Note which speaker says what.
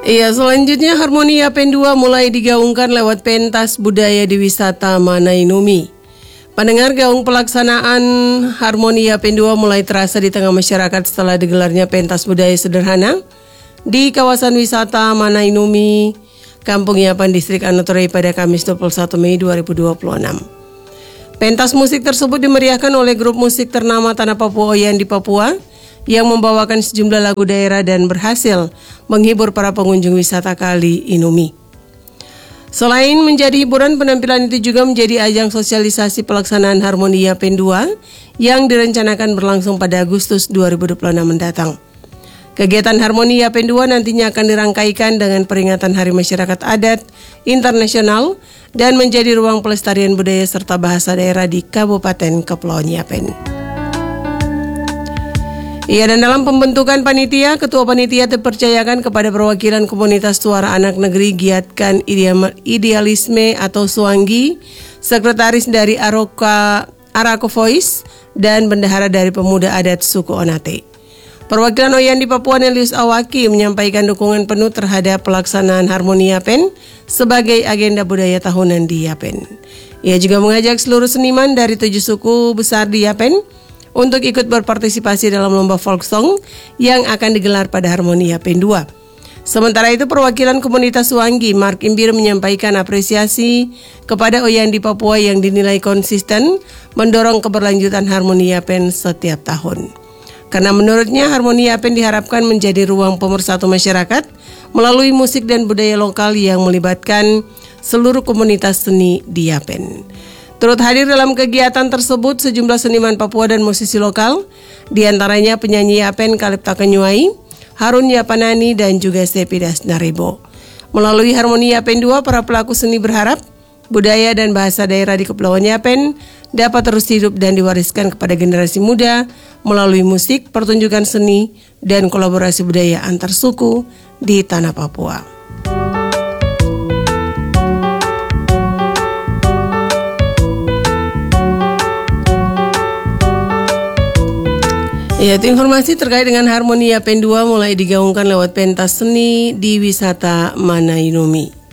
Speaker 1: Iya, selanjutnya Harmoni Yapen 2 mulai digaungkan lewat pentas budaya di wisata Manainumi. Pendengar, gaung pelaksanaan Harmoni Yapen 2 mulai terasa di tengah masyarakat setelah digelarnya pentas budaya sederhana di kawasan wisata Manainumi, Kampung Yapen, Distrik Anotorei pada Kamis 21 Mei 2026. Pentas musik tersebut dimeriahkan oleh grup musik ternama Tanah Papua Oyan di Papua yang membawakan sejumlah lagu daerah dan berhasil menghibur para pengunjung wisata Kali Inumi. Selain menjadi hiburan, penampilan itu juga menjadi ajang sosialisasi pelaksanaan Harmoni Yapen 2 yang direncanakan berlangsung pada Agustus 2026 mendatang. Kegiatan Harmoni Yapen 2 nantinya akan dirangkaikan dengan peringatan Hari Masyarakat Adat Internasional dan menjadi ruang pelestarian budaya serta bahasa daerah di Kabupaten Kepulauan Yapen. Iya, dan dalam pembentukan panitia, Ketua Panitia dipercayakan kepada perwakilan komunitas suara anak negeri Giatkan Idealisme atau Suanggi, sekretaris dari Arako Voice, dan bendahara dari pemuda adat suku Onate. Perwakilan Oyan di Papua Nelius Awaki menyampaikan dukungan penuh terhadap pelaksanaan Harmoni Yapen sebagai agenda budaya tahunan di Yapen. Ia juga mengajak seluruh seniman dari 7 suku besar di Yapen untuk ikut berpartisipasi dalam lomba folk song yang akan digelar pada Harmoni Yapen 2. Sementara itu, perwakilan komunitas Suanggi, Mark Imbir, menyampaikan apresiasi kepada Oyan di Papua yang dinilai konsisten mendorong keberlanjutan Harmoni Yapen setiap tahun. Karena menurutnya Harmoni Yapen diharapkan menjadi ruang pemersatu masyarakat melalui musik dan budaya lokal yang melibatkan seluruh komunitas seni di Yapen. Turut hadir dalam kegiatan tersebut sejumlah seniman Papua dan musisi lokal, diantaranya penyanyi Yapen Kaleb Takenyuai, Harun Yapanani, dan juga Sepidas Naribo. Melalui Harmoni Yapen 2, para pelaku seni berharap budaya dan bahasa daerah di Kepulauan Yapen dapat terus hidup dan diwariskan kepada generasi muda melalui musik, pertunjukan seni, dan kolaborasi budaya antar suku di tanah Papua. Ya, itu informasi terkait dengan Harmoni Yapen 2 mulai digaungkan lewat pentas seni di wisata Manainumi.